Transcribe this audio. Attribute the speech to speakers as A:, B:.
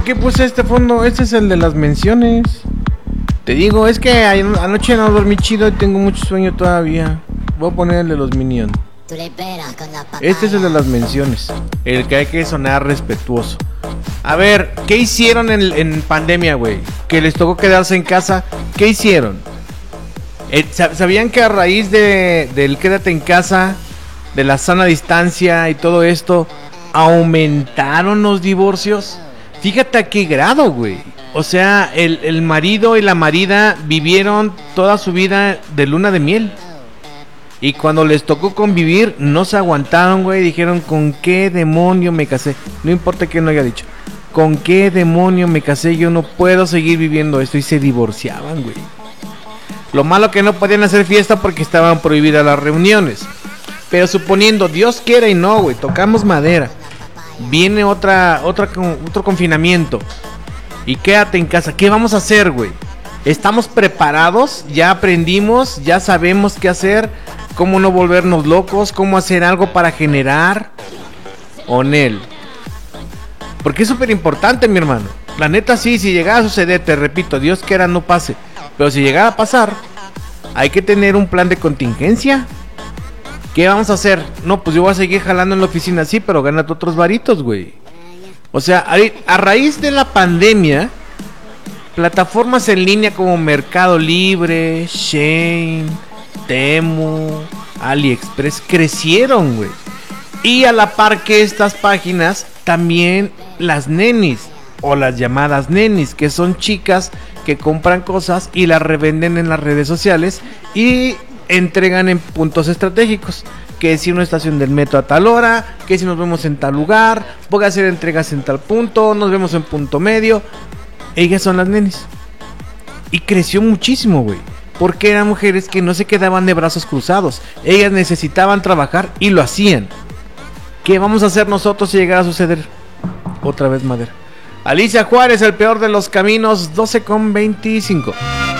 A: ¿Qué puse este fondo? Este es el de las menciones. Te digo, es que anoche no dormí chido y tengo mucho sueño todavía. Voy a poner el de los Minions. Este es el de las menciones, el que hay que sonar respetuoso. A ver, ¿qué hicieron en pandemia, güey? Que les tocó quedarse en casa. ¿Qué hicieron? ¿Sabían que a raíz del quédate en casa, de la sana distancia y todo esto, aumentaron los divorcios? Fíjate a qué grado, güey. O sea, el marido y la marida vivieron toda su vida de luna de miel. Y cuando les tocó convivir, no se aguantaron, güey. Dijeron, ¿con qué demonio me casé? No importa que no haya dicho. ¿Con qué demonio me casé? Yo no puedo seguir viviendo esto. Y se divorciaban, güey. Lo malo que no podían hacer fiesta porque estaban prohibidas las reuniones. Pero suponiendo, Dios quiera y no, güey, tocamos madera. Viene otro confinamiento. Y quédate en casa. ¿Qué vamos a hacer, güey? ¿Estamos preparados? ¿Ya aprendimos? ¿Ya sabemos qué hacer? ¿Cómo no volvernos locos? ¿Cómo hacer algo para generar? Onel. Porque es súper importante, mi hermano. La neta sí, si llegara a suceder, te repito, Dios quiera no pase. Pero si llegara a pasar, hay que tener un plan de contingencia. ¿Qué vamos a hacer? No, pues yo voy a seguir jalando en la oficina, sí, pero gánate otros varitos, güey. O sea, a raíz de la pandemia, plataformas en línea como Mercado Libre, Shein, Temu, AliExpress crecieron, güey. Y a la par que estas páginas, también las nenis o las llamadas nenis, que son chicas que compran cosas y las revenden en las redes sociales y entregan en puntos estratégicos. Que si una estación del metro a tal hora, que si nos vemos en tal lugar, voy a hacer entregas en tal punto, nos vemos en punto medio. Ellas son las nenis. Y creció muchísimo, güey. Porque eran mujeres que no se quedaban de brazos cruzados. Ellas necesitaban trabajar y lo hacían. ¿Qué vamos a hacer nosotros si llegara a suceder? Otra vez madera. Alicia Juárez, el peor de los caminos, 12:25.